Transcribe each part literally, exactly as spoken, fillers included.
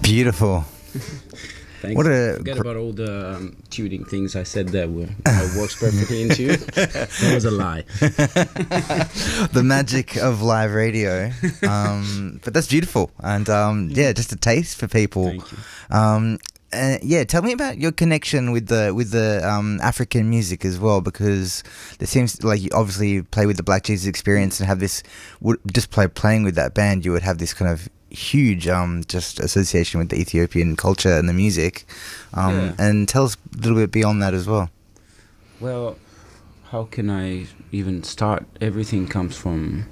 Beautiful. Thanks. What a Forget gr- about all the um, tuning things I said that were uh, works perfectly into. That was a lie. the magic of live radio. Um, but that's beautiful, and um, yeah, just a taste for people. Thank you. Um, uh, yeah, tell me about your connection with the with the um, African music as well, because there seems like you obviously play with the Black Jesus Experience and have this. Would just play playing with that band, you would have this kind of huge um just association with the Ethiopian culture and the music. Um, Yeah. and tell us a little bit beyond that as well. Well, how can I even start? Everything comes from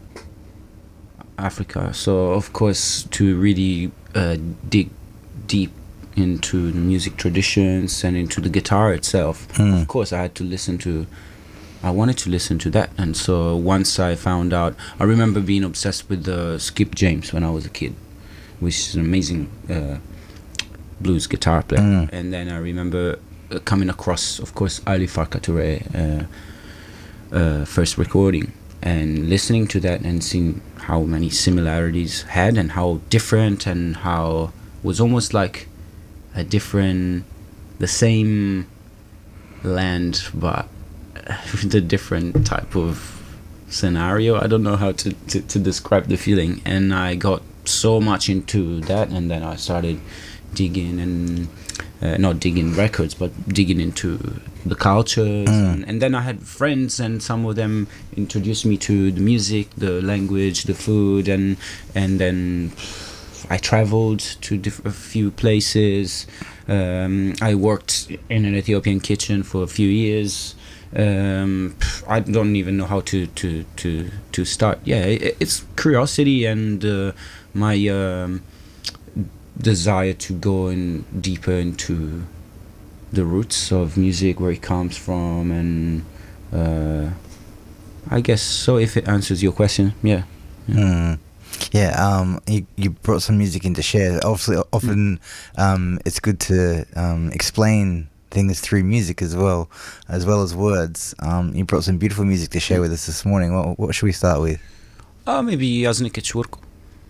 Africa. So, of course, to really uh, dig deep into the music traditions and into the guitar itself, Mm. of course, I had to listen to. I wanted to listen to that, and so once I found out, I remember being obsessed with uh, Skip James when I was a kid, which is an amazing uh, blues guitar player. Mm. And then I remember uh, coming across, of course, Ali Farka Touré, uh, uh, first recording, and listening to that and seeing how many similarities had and how different, and how it was almost like a different, the same land, but with a different type of scenario. I don't know how to, to, to describe the feeling, and I got so much into that, and then I started digging and uh, not digging records, but digging into the cultures. Mm. and, and then I had friends, and some of them introduced me to the music, the language, the food, and and then I traveled to diff- a few places. um, I worked in an Ethiopian kitchen for a few years. um I don't even know how to to to to start. Yeah, it, it's curiosity and uh, my um desire to go in deeper into the roots of music, where it comes from, and uh I guess so, if it answers your question. Yeah. Mm. Yeah, um, you, you brought some music in to share. Obviously, often um, it's good to um, explain things through music as well, as well as words. Um, you brought some beautiful music to share with us this morning. What, what should we start with? Uh, maybe Aznik Churko.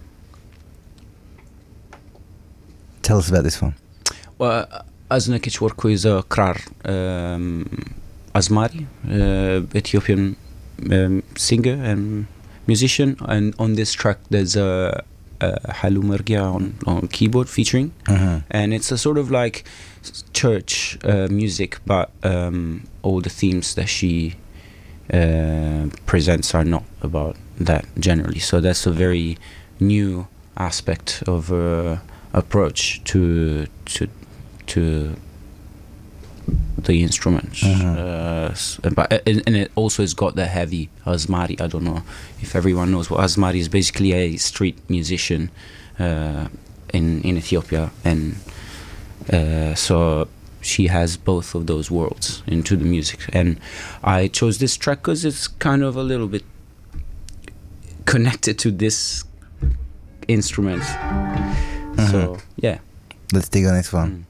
Tell us about this one. Well, Aznik Churko is a krar um, Azmari, uh, Ethiopian um, singer and musician, and on this track there's a, a Halu Mergia on, on keyboard featuring, Mhm. and it's a sort of like church uh, music, but um, all the themes that she uh, presents are not about that generally. So that's a very new aspect of uh, approach to to to the instruments. Mhm. Uh, s- but and, and it also has got the heavy Azmari. I don't know if everyone knows what Azmari is. Basically a street musician uh, in in Ethiopia, and uh, so she has both of those worlds into the music. And I chose this track because it's kind of a little bit connected to this instrument. So yeah. Let's dig on this one. Mm.